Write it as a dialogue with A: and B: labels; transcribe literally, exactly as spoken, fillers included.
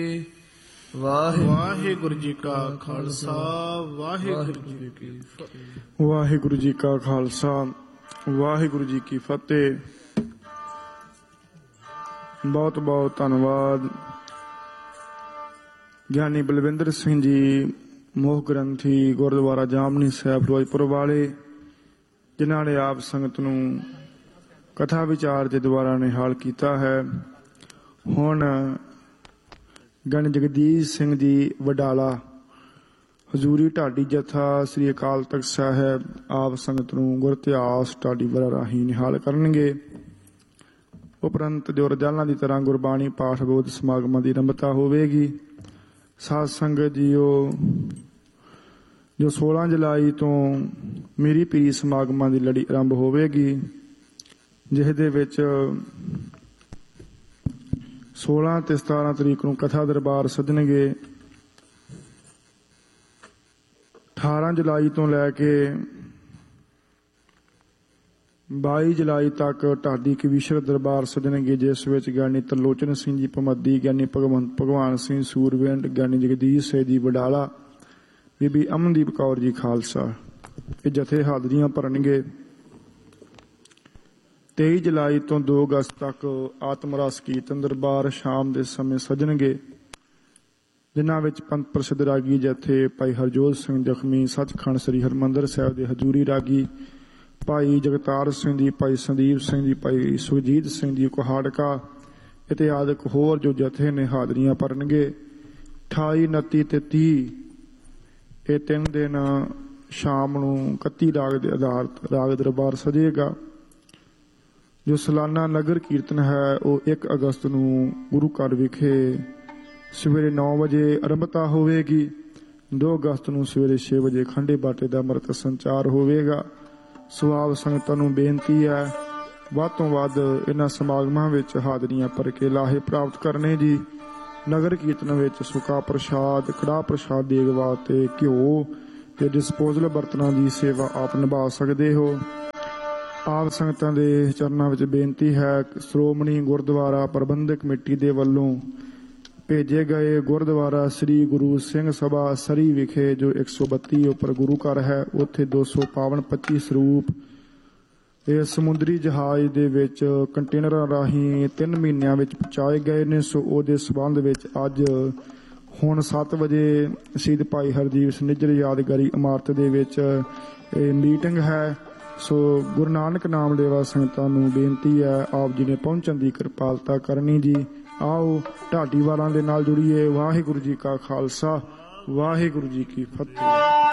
A: ਵਾਹਿਗੁਰੂ ਜੀ ਕਾ ਖਾਲਸਾ ਵਾਹਿਗੁਰੂ ਜੀ ਕੀ ਫਤਿਹ।
B: ਵਾਹਿਗੁਰੂ ਜੀ ਕਾ ਖਾਲਸਾ ਵਾਹਿਗੁਰੂ ਜੀ ਕੀ ਫਤਿਹ। ਬਹੁਤ ਬਹੁਤ ਧੰਨਵਾਦ ਗਿਆਨੀ ਬਲਵਿੰਦਰ ਸਿੰਘ ਜੀ, ਮੁੱਖ ਗ੍ਰੰਥੀ ਗੁਰਦੁਆਰਾ ਜਾਮਨੀ ਸਾਹਿਬ ਫਿਰੋਜ਼ਪੁਰ ਵਾਲੇ, ਜਿਨ੍ਹਾਂ ਨੇ ਆਪ ਸੰਗਤ ਨੂੰ ਕਥਾ ਵਿਚਾਰ ਦੇ ਦੁਆਰਾ ਨਿਹਾਲ ਕੀਤਾ ਹੈ। ਹੁਣ ਗਿਆਨੀ ਜਗਦੀਸ਼ ਸਿੰਘ ਜੀ ਵਡਾਲਾ ਹਜ਼ੂਰੀ ਢਾਡੀ ਜਥਾ ਸ੍ਰੀ ਅਕਾਲ ਤਖਤ ਸਾਹਿਬ ਆਪ ਸੰਗਤ ਨੂੰ ਗੁਰ ਇਤਿਹਾਸ ਢਾਡੀ ਵਰਾ ਰਾਹੀਂ ਨਿਹਾਲ ਕਰਨਗੇ। ਉਪਰੰਤ ਜੋ ਰੋਜ਼ਾਨਾ ਦੀ ਤਰ੍ਹਾਂ ਗੁਰਬਾਣੀ ਪਾਠ ਬੋਧ ਸਮਾਗਮਾਂ ਦੀ ਆਰੰਭਤਾ ਹੋਵੇਗੀ। ਸਾਧ ਸੰਗਤ ਜੀਓ, ਜੋ ਸੋਲਾਂ ਜੁਲਾਈ ਤੋਂ ਮੀਰੀ ਪੀਰੀ ਸਮਾਗਮਾਂ ਦੀ ਲੜੀ ਆਰੰਭ ਹੋਵੇਗੀ, ਜਿਸ ਦੇ ਵਿੱਚ ਸੋਲਾਂ ਤੇ ਸਤਾਰਾਂ ਤਰੀਕ ਨੂੰ ਕਥਾ ਦਰਬਾਰ ਸੱਜਣਗੇ। ਅਠਾਰਾਂ ਜੁਲਾਈ ਤੋਂ ਲੈ ਕੇ ਬਾਈ ਜੁਲਾਈ ਤੱਕ ਢਾਡੀ ਕਵੀਸ਼ਰ ਦਰਬਾਰ ਸੱਜਣਗੇ, ਜਿਸ ਵਿੱਚ ਗਿਆਨੀ ਤਰਲੋਚਨ ਸਿੰਘ ਜੀ ਭਮੱਦੀ, ਗਿਆਨੀ ਭਗਵੰਤ ਭਗਵਾਨ ਸਿੰਘ ਸੂਰਵਿੰਡ, ਗਿਆਨੀ ਜਗਦੀਸ਼ ਸਿੰਘ ਜੀ ਵਡਾਲਾ, ਬੀਬੀ ਅਮਨਦੀਪ ਕੌਰ ਜੀ ਖਾਲਸਾ ਇਹ ਜਥੇ ਹਾਜ਼ਰੀਆਂ ਭਰਨਗੇ। ਤੇਈ ਜੁਲਾਈ ਤੋਂ ਦੋ ਅਗਸਤ ਤੱਕ ਆਤਮ ਰਸ ਕੀਰਤਨ ਦਰਬਾਰ ਸ਼ਾਮ ਦੇ ਸਮੇਂ ਸੱਜਣਗੇ, ਜਿਨ੍ਹਾਂ ਵਿੱਚ ਪੰਥ ਪ੍ਰਸਿੱਧ ਰਾਗੀ ਜਥੇ ਭਾਈ ਹਰਜੋਤ ਸਿੰਘ ਜ਼ਖਮੀ ਸੱਚਖੰਡ ਸ੍ਰੀ ਹਰਿਮੰਦਰ ਸਾਹਿਬ ਦੇ ਹਜ਼ੂਰੀ ਰਾਗੀ, ਭਾਈ ਜਗਤਾਰ ਸਿੰਘ ਜੀ, ਭਾਈ ਸੰਦੀਪ ਸਿੰਘ ਜੀ, ਭਾਈ ਸੁਖਜੀਤ ਸਿੰਘ ਜੀ ਕੁਹਾੜਕਾ ਇਤਿਆਦਿਕ ਹੋਰ ਜੋ ਜਥੇ ਨੇ ਹਾਜ਼ਰੀਆਂ ਭਰਨਗੇ। ਅਠਾਈ ਉਨੱਤੀ ਤੇ ਤੀਹ ਇਹ ਤਿੰਨ ਦਿਨ ਸ਼ਾਮ ਨੂੰ ਇਕੱਤੀ ਰਾਗ ਦੇ ਆਧਾਰਿਤ ਰਾਗ ਦਰਬਾਰ ਸਜੇਗਾ। ਜੋ ਸਾਲਾਨਾ ਨਗਰ ਕੀਰਤਨ ਹੈ ਉਹ ਇੱਕ ਅਗਸਤ ਨੂੰ ਗੁਰੂ ਘਰ ਵਿਖੇ ਸਵੇਰੇ ਨੌ ਵਜੇ ਆਰੰਭਤਾ ਹੋਵੇਗੀ। ਦੋ ਅਗਸਤ ਨੂੰ ਸਵੇਰੇ ਛੇ ਵਜੇ ਖੰਡੇ ਬਾਟੇ ਦਾ ਅੰਮ੍ਰਿਤ ਸੰਚਾਰ ਹੋਵੇਗਾ। ਸੋ ਆਪ ਸੰਗਤਾਂ ਨੂੰ ਬੇਨਤੀ ਹੈ ਵੱਧ ਤੋਂ ਵੱਧ ਇਹਨਾਂ ਸਮਾਗਮਾਂ ਵਿੱਚ ਹਾਜ਼ਰੀਆਂ ਭਰ ਕੇ ਲਾਹੇ ਪ੍ਰਾਪਤ ਕਰਨੇ ਜੀ। ਨਗਰ ਕੀਰਤਨ ਵਿੱਚ ਸੁੱਕਾ ਪ੍ਰਸ਼ਾਦ, ਕੜਾਹ ਪ੍ਰਸ਼ਾਦ, ਦੇਗ ਵਾਸਤੇ ਘਿਓ ਤੇ ਡਿਸਪੋਜ਼ਲ ਬਰਤਨਾਂ ਦੀ ਸੇਵਾ ਆਪ ਨਿਭਾ ਸਕਦੇ ਹੋ। ਆਪ ਸੰਗਤਾਂ ਦੇ ਚਰਨਾਂ ਵਿੱਚ ਬੇਨਤੀ ਹੈ, ਸ਼੍ਰੋਮਣੀ ਗੁਰਦੁਆਰਾ ਪ੍ਰਬੰਧਕ ਕਮੇਟੀ ਦੇ ਵੱਲੋਂ ਭੇਜੇ ਗਏ ਗੁਰਦੁਆਰਾ ਸ੍ਰੀ ਗੁਰੂ ਸਿੰਘ ਸਭਾ ਸਰੀ ਵਿਖੇ ਜੋ ਇੱਕ ਸੌ ਬੱਤੀ ਉੱਪਰ ਗੁਰੂ ਘਰ ਹੈ, ਉੱਥੇ ਦੋ ਸੌ ਪਾਵਨ ਪੱਚੀ ਸਰੂਪ ਇਹ ਸਮੁੰਦਰੀ ਜਹਾਜ਼ ਦੇ ਵਿੱਚ ਕੰਟੇਨਰਾਂ ਰਾਹੀਂ ਤਿੰਨ ਮਹੀਨਿਆਂ ਵਿੱਚ ਪਹੁੰਚਾਏ ਗਏ ਨੇ। ਸੋ ਉਹਦੇ ਸਬੰਧ ਵਿੱਚ ਅੱਜ ਹੁਣ ਸੱਤ ਵਜੇ ਸ਼ਹੀਦ ਭਾਈ ਹਰਜੀਤ ਸਿੰਘ ਨਿੱਜਰ ਯਾਦਗਾਰੀ ਇਮਾਰਤ ਦੇ ਵਿੱਚ ਇਹ ਮੀਟਿੰਗ ਹੈ। ਸੋ ਗੁਰੂ ਨਾਨਕ ਨਾਮ ਲੇਵਾ ਸੰਗਤਾਂ ਨੂੰ ਬੇਨਤੀ ਹੈ ਆਪ ਜੀ ਨੇ ਪਹੁੰਚਣ ਦੀ ਕਿਰਪਾਲਤਾ ਕਰਨੀ ਜੀ। ਆਓ ਢਾਡੀ ਵਾਲਾਂ ਦੇ ਨਾਲ ਜੁੜੀਏ। ਵਾਹਿਗੁਰੂ ਜੀ ਕਾ ਖਾਲਸਾ ਵਾਹਿਗੁਰੂ ਜੀ ਕੀ ਫਤਿਹ।